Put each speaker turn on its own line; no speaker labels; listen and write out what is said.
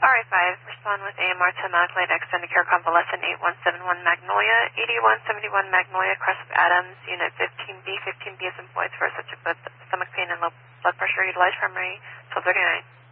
RA5, respond with AMR to Immaculate Extended Care Convalescent 8171 Magnolia, 8171 Magnolia, Crest of Adams, Unit 15B. 15B is in voice for such a stomach pain and low blood pressure. Utilized primary 1239.